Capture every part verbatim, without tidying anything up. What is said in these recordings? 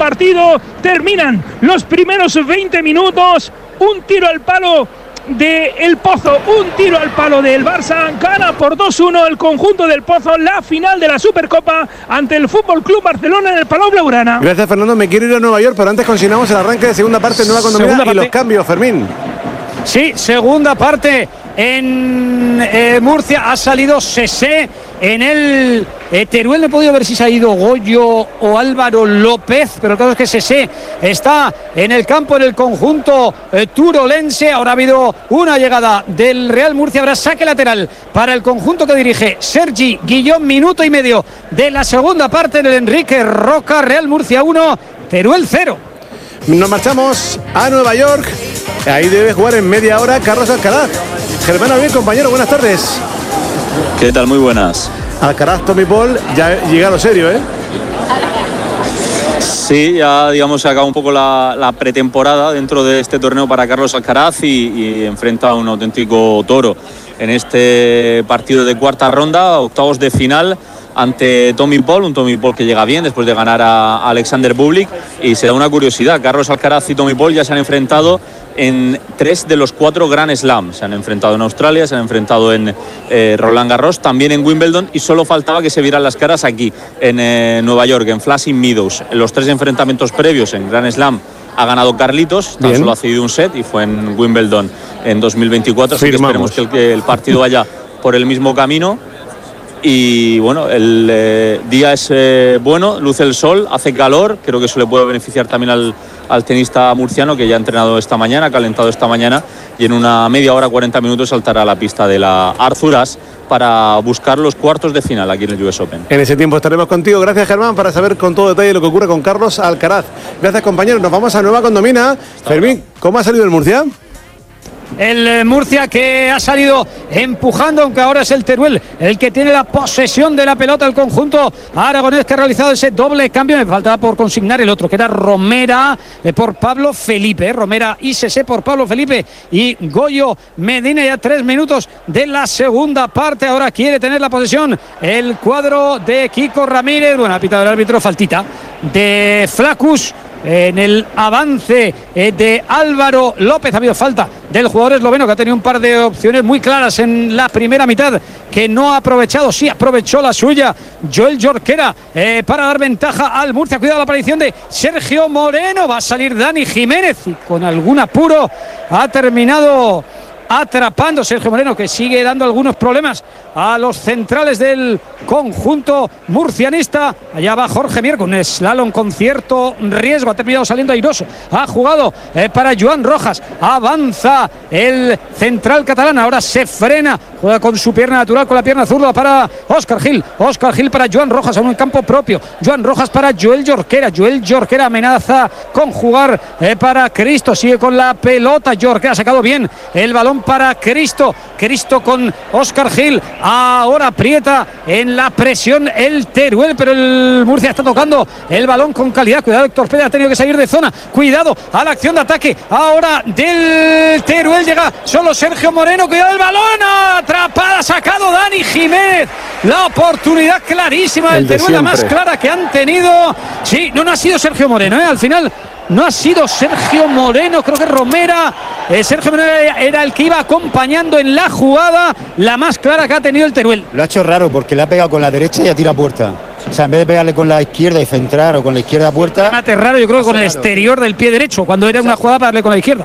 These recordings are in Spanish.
partido. Terminan los primeros veinte minutos. Un tiro al palo de El Pozo, un tiro al palo del Barça. Gana por dos uno el conjunto del Pozo la final de la Supercopa ante el Fútbol Club Barcelona en el Palau Blaugrana. Gracias, Fernando. Me quiero ir a Nueva York, pero antes consignamos el arranque de segunda parte, Nueva Condomina y los cambios, Fermín. Sí, segunda parte en eh, Murcia. Ha salido Sesé. En el eh, Teruel no he podido ver si se ha ido Goyo o Álvaro López, pero el caso es que Sesé está en el campo en el conjunto eh, turolense. Ahora ha habido una llegada del Real Murcia, habrá saque lateral para el conjunto que dirige Sergi Guillón. Minuto y medio de la segunda parte en el Enrique Roca. Real Murcia uno, Teruel cero. Nos marchamos a Nueva York. Ahí debe jugar en media hora Carlos Alcaraz. Germán Albiol, compañero, buenas tardes. ¿Qué tal? Muy buenas. Alcaraz, Tommy Paul, ya llega a lo serio, ¿eh? Sí, ya digamos se acaba un poco la, la pretemporada dentro de este torneo para Carlos Alcaraz y, y enfrenta a un auténtico toro en este partido de cuarta ronda, octavos de final ante Tommy Paul, un Tommy Paul que llega bien después de ganar a Alexander Bublik. Y se da una curiosidad, Carlos Alcaraz y Tommy Paul ya se han enfrentado en tres de los cuatro Grand Slam. Se han enfrentado en Australia, se han enfrentado en eh, Roland Garros, también en Wimbledon, y solo faltaba que se vieran las caras aquí en eh, Nueva York, en Flushing Meadows. En los tres enfrentamientos previos en Grand Slam ha ganado Carlitos, tan solo ha cedido un set y fue en Wimbledon en dos mil veinticuatro, así que esperemos que el, que el partido vaya por el mismo camino. Y bueno, el eh, día es eh, bueno, luce el sol, hace calor, creo que eso le puede beneficiar también al, al tenista murciano, que ya ha entrenado esta mañana, ha calentado esta mañana, y en una media hora, cuarenta minutos saltará a la pista de la Arthur Ashe para buscar los cuartos de final aquí en el U S Open. En ese tiempo estaremos contigo. Gracias, Germán, para saber con todo detalle lo que ocurre con Carlos Alcaraz. Gracias, compañeros. Nos vamos a Nueva Condomina. Fermín, ¿cómo ha salido el Murcia? El Murcia que ha salido empujando, aunque ahora es el Teruel el que tiene la posesión de la pelota. El conjunto aragonés que ha realizado ese doble cambio. Me faltaba por consignar el otro, que era Romera eh, por Pablo Felipe. Eh, Romera y Sesé por Pablo Felipe y Goyo Medina. Ya tres minutos de la segunda parte. Ahora quiere tener la posesión el cuadro de Kiko Ramírez. Bueno, ha pitado el árbitro faltita de Flacus en el avance de Álvaro López. Ha habido falta del jugador esloveno, que ha tenido un par de opciones muy claras en la primera mitad que no ha aprovechado. Sí, aprovechó la suya Joel Jorquera eh, para dar ventaja al Murcia. Cuidado la aparición de Sergio Moreno. Va a salir Dani Jiménez y con algún apuro ha terminado atrapando Sergio Moreno, que sigue dando algunos problemas a los centrales del conjunto murcianista. Allá va Jorge Mier con un slalom con cierto riesgo, ha terminado saliendo airoso. Ha jugado eh, para Joan Rojas, avanza el central catalán, ahora se frena, juega con su pierna natural, con la pierna zurda para Óscar Gil. Óscar Gil para Joan Rojas en un campo propio. Joan Rojas para Joel Jorquera. Joel Jorquera amenaza con jugar eh, para Cristo, sigue con la pelota. Jorquera ha sacado bien el balón para Cristo. Cristo con Óscar Gil. Ahora aprieta en la presión el Teruel, pero el Murcia está tocando el balón con calidad. Cuidado, Héctor Pérez ha tenido que salir de zona. Cuidado a la acción de ataque ahora del Teruel. Llega solo Sergio Moreno. Cuidado el balón. Atrapada, sacado Dani Jiménez. La oportunidad clarísima del Teruel, la más clara que han tenido. Sí, no, no ha sido Sergio Moreno, ¿eh? Al final no ha sido Sergio Moreno, creo que Romera. Eh, Sergio Moreno era el que iba acompañando en la jugada, la más clara que ha tenido el Teruel. Lo ha hecho raro porque le ha pegado con la derecha y ha tirado a puerta. O sea, en vez de pegarle con la izquierda y centrar o con la izquierda a puerta. Remate raro, yo creo que con el exterior del pie derecho, cuando era una jugada para darle con la izquierda.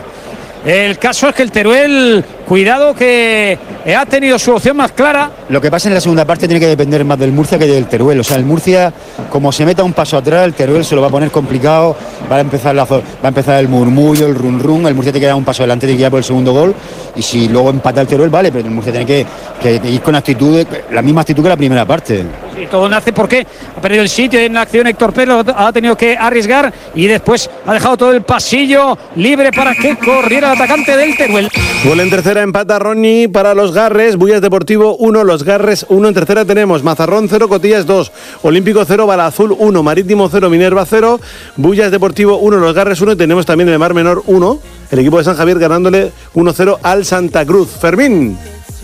El caso es que el Teruel, cuidado, que ha tenido su opción más clara. Lo que pasa en la segunda parte tiene que depender más del Murcia que del Teruel. O sea, el Murcia, como se meta un paso atrás, el Teruel se lo va a poner complicado. Va a empezar, la, va a empezar el murmullo, el run run. El Murcia tiene que dar un paso adelante, tiene que ir por el segundo gol. Y si luego empata el Teruel, vale, pero el Murcia tiene que, que ir con actitud, la misma actitud que la primera parte. Y todo nace porque ha perdido el sitio en la acción. Héctor Pérez ha tenido que arriesgar y después ha dejado todo el pasillo libre para que corriera el atacante del Teruel. Gol en tercera, empata Ronnie para los Garres. Bullas Deportivo uno, los Garres uno. En tercera tenemos Mazarrón cero, Cotillas dos, Olímpico cero, Balazul uno, Marítimo cero, Minerva cero, Bullas Deportivo uno, los Garres uno. Y tenemos también el Mar Menor uno, el equipo de San Javier ganándole uno cero al Santa Cruz. Fermín.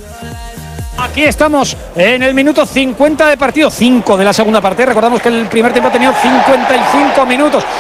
Aquí estamos en el minuto cincuenta de partido, cinco de la segunda parte. Recordamos que el primer tiempo ha tenido cincuenta y cinco minutos.